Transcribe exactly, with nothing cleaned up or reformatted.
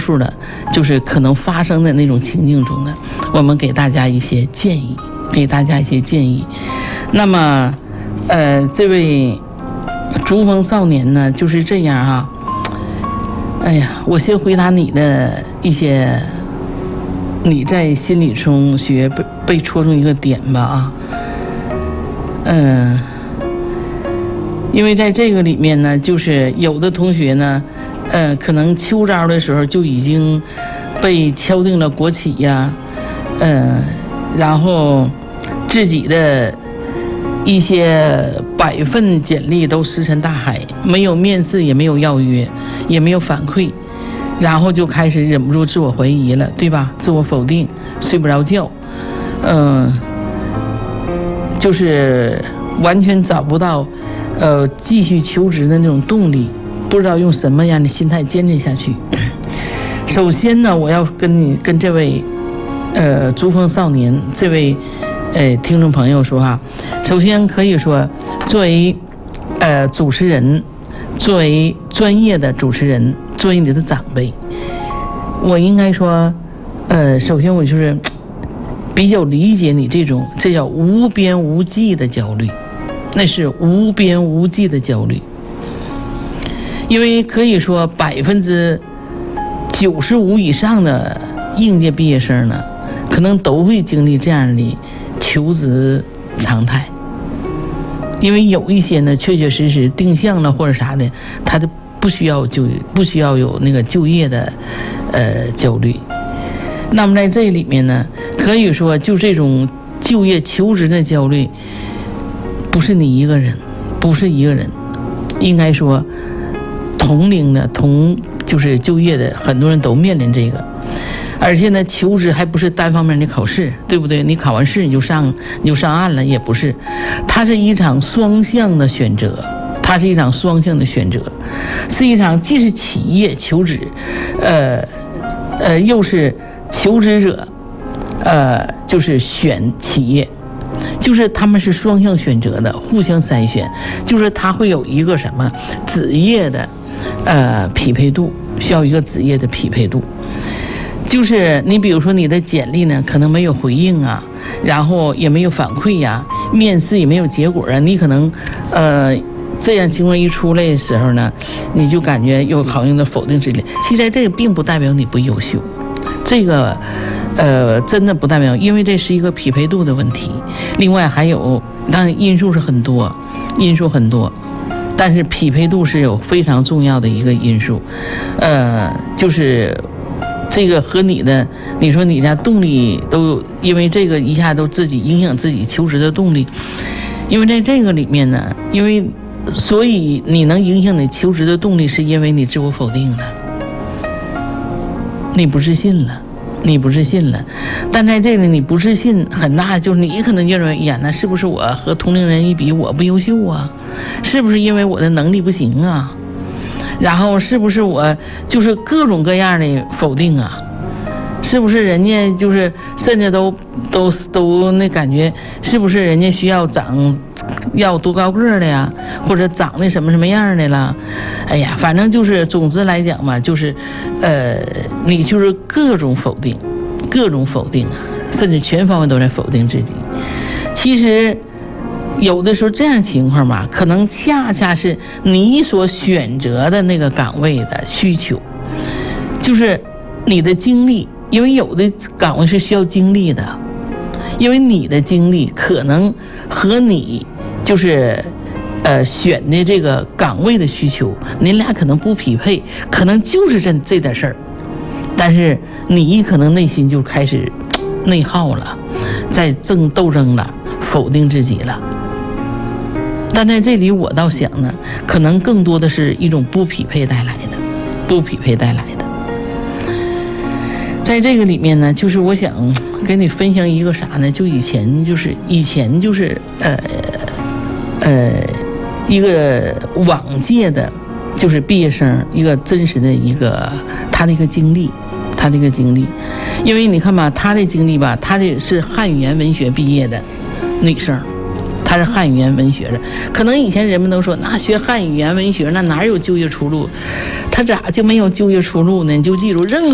述的就是可能发生的那种情境中的，我们给大家一些建议，给大家一些建议。那么，呃，这位竹峰少年呢，就是这样啊。哎呀，我先回答你的一些，你在心理中学被被戳中一个点吧啊。嗯、呃，因为在这个里面呢，就是有的同学呢，呃，可能秋招的时候就已经被敲定了国企呀，呃，然后自己的一些百份简历都石沉大海，没有面试，也没有邀约，也没有反馈，然后就开始忍不住自我怀疑了，对吧？自我否定，睡不着觉，嗯、呃，就是完全找不到呃继续求职的那种动力，不知道用什么样的心态坚持下去。首先呢，我要跟你跟这位呃竹峰少年这位呃听众朋友说哈，首先可以说，作为呃主持人，作为专业的主持人，作为你的长辈，我应该说，呃，首先我就是比较理解你这种，这叫无边无际的焦虑，那是无边无际的焦虑，因为可以说百分之九十五以上的应届毕业生呢，可能都会经历这样的求职常态。因为有一些呢，确确实实定向了或者啥的，他就不需要就不需要有那个就业的呃焦虑。那么在这里面呢，可以说就这种就业求职的焦虑，不是你一个人，不是一个人，应该说同龄的同就是就业的很多人都面临这个。而且呢，求职还不是单方面的考试，对不对？你考完试你就上你就上岸了，也不是，它是一场双向的选择，它是一场双向的选择，是一场既是企业求职，呃呃，又是求职者，呃，就是选企业，就是他们是双向选择的，互相筛选，就是它会有一个什么职业的呃匹配度，需要一个职业的匹配度。就是你比如说你的简历呢可能没有回应啊，然后也没有反馈呀、啊，面试也没有结果啊，你可能呃这样情况一出来的时候呢，你就感觉有好像的否定之类。其实这个并不代表你不优秀，这个呃真的不代表，因为这是一个匹配度的问题。另外还有当然因素是很多，因素很多，但是匹配度是有非常重要的一个因素，呃就是这个和你的，你说你家动力都因为这个一下都自己影响自己求职的动力，因为在这个里面呢，因为所以你能影响你求职的动力，是因为你自我否定了，你不自信了，你不自信了。但在这里你不自信很大，就是你可能认为呀，那是不是我和同龄人一比我不优秀啊？是不是因为我的能力不行啊？然后是不是我就是各种各样的否定啊？是不是人家就是甚至都都都那感觉，是不是人家需要长要多高个的呀，或者长得什么什么样的啦？哎呀，反正就是总之来讲嘛，就是呃，你就是各种否定，各种否定啊，甚至全方位都在否定自己。其实有的时候这样情况吧，可能恰恰是你所选择的那个岗位的需求，就是你的经历，因为有的岗位是需要经历的，因为你的经历可能和你就是呃选的这个岗位的需求，你俩可能不匹配，可能就是这这点事儿，但是你可能内心就开始内耗了，在争斗争了，否定自己了。但在这里我倒想呢，可能更多的是一种不匹配带来的，不匹配带来的。在这个里面呢，就是我想跟你分享一个啥呢？就以前就是以前就是呃呃一个往届的，就是毕业生一个真实的一个他的一个经历，他的一个经历。因为你看吧，他的经历吧，他这是汉语言文学毕业的女生。他是汉语言文学的，可能以前人们都说，那学汉语言文学那哪有就业出路？他咋就没有就业出路呢？你就记住，任何